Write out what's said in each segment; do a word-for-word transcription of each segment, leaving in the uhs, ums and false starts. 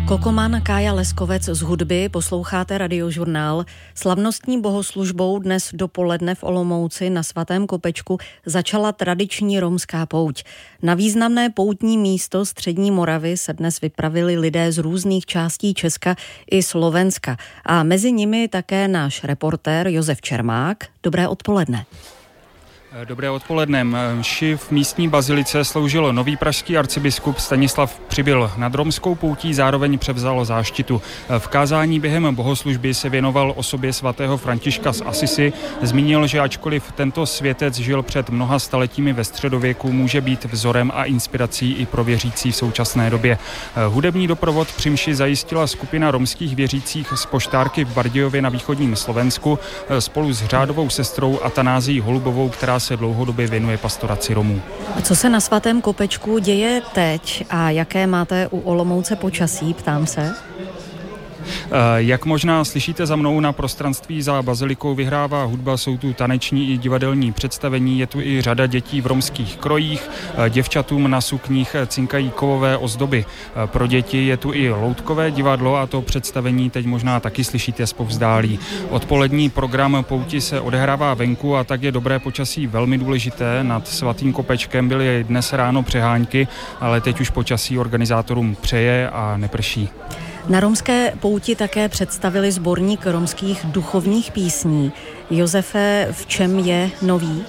Kokoman Kája Leskovec z hudby, posloucháte Radiožurnál. Slavnostní bohoslužbou dnes dopoledne v Olomouci na Svatém Kopečku začala tradiční romská pouť. Na významné poutní místo střední Moravy se dnes vypravili lidé z různých částí Česka i Slovenska a mezi nimi také náš reportér Josef Čermák. Dobré odpoledne. Dobré odpoledne. Mši v místní bazilice sloužil nový pražský arcibiskup Stanislav Přibyl. Nad romskou poutí zároveň převzal záštitu. V kázání během bohoslužby se věnoval osobě svatého Františka z Asisi. Zmínil, že ačkoliv tento světec žil před mnoha staletími ve středověku, může být vzorem a inspirací i pro věřící v současné době. Hudební doprovod při mši zajistila skupina romských věřících z Poštárky v Bardějově na východním Slovensku spolu s řádovou sestrou Atanázií Holubovou, která se dlouhodobě věnuje pastoraci Romů. Co se na Svatém Kopečku děje teď a jaké máte u Olomouce počasí, ptám se? Jak možná slyšíte za mnou, na prostranství za bazilikou vyhrává hudba, jsou tu taneční i divadelní představení, je tu i řada dětí v romských krojích, děvčatům na sukních cinkají kovové ozdoby. Pro děti je tu i loutkové divadlo a to představení teď možná taky slyšíte zpovzdálí. Odpolední program pouti se odehrává venku a tak je dobré počasí velmi důležité. Nad Svatým Kopečkem byly dnes ráno přehánky, ale teď už počasí organizátorům přeje a neprší. Na romské pouti také představili sborník romských duchovních písní. Josefe, v čem je nový?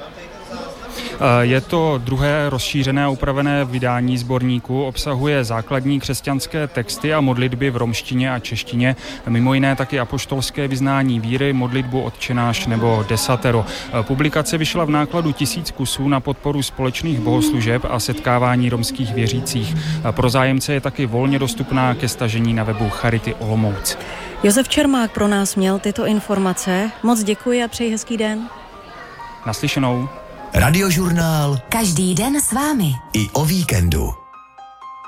Je to druhé rozšířené a upravené vydání sborníku, obsahuje základní křesťanské texty a modlitby v romštině a češtině, mimo jiné taky apoštolské vyznání víry, modlitbu Otčenáš nebo Desatero. Publikace vyšla v nákladu tisíc kusů na podporu společných bohoslužeb a setkávání romských věřících. Pro zájemce je taky volně dostupná ke stažení na webu Charity Olomouc. Josef Čermák pro nás měl tyto informace. Moc děkuji a přeji hezký den. Naslyšenou. Radiožurnál. Každý den s vámi. I o víkendu.